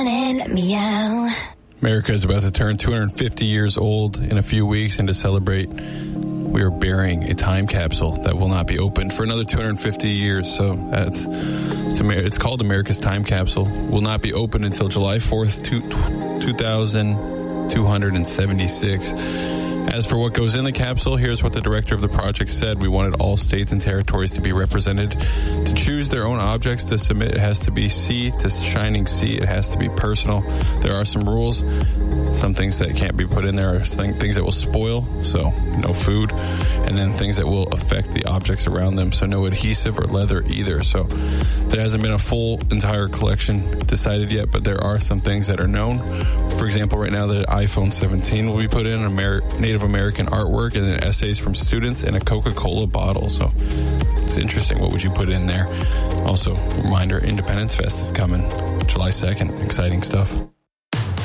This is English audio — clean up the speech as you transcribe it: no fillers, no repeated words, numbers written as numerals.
Let me out. America is about to turn 250 years old in a few weeks, and to celebrate, we are burying a time capsule that will not be opened for another 250 years. So it's called America's Time Capsule. Will not be opened until July 4th, 2276. As for what goes in the capsule, here's what the director of the project said. We wanted all states and territories to be represented. To choose their own objects to submit, it has to be sea to shining sea. It has to be personal. There are some rules. Some things that can't be put in there are things that will spoil, so no food, and then things that will affect the objects around them, so no adhesive or leather either. So there hasn't been a full entire collection decided yet, but there are some things that are known. For example, right now the iPhone 17 will be put in, Native American artwork, and then essays from students, and a Coca-Cola bottle. So it's interesting. What would you put in there? Also, reminder, Independence Fest is coming July 2nd. Exciting stuff.